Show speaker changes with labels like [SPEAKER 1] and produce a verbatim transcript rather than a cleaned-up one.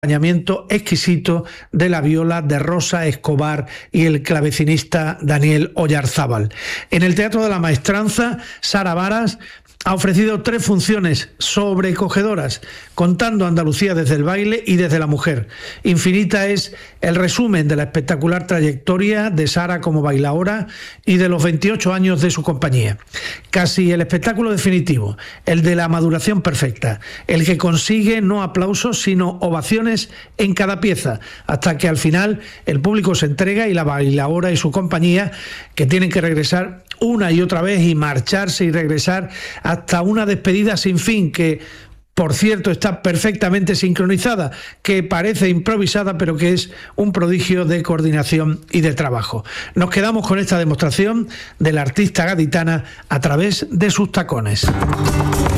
[SPEAKER 1] acompañamiento exquisito de la viola de Rosa Escobar y el clavecinista Daniel Oyarzábal. En el Teatro de la Maestranza, Sara Varas ha ofrecido tres funciones sobrecogedoras, contando Andalucía desde el baile y desde la mujer. Infinita es el resumen de la espectacular trayectoria de Sara como bailaora y de los veintiocho años de su compañía. Casi el espectáculo definitivo, el de la maduración perfecta, el que consigue no aplausos sino ovaciones en cada pieza, hasta que al final el público se entrega y la bailaora y su compañía, que tienen que regresar una y otra vez y marcharse y regresar hasta una despedida sin fin que, por cierto, está perfectamente sincronizada, que parece improvisada, pero que es un prodigio de coordinación y de trabajo. Nos quedamos con esta demostración de la artista gaditana a través de sus tacones.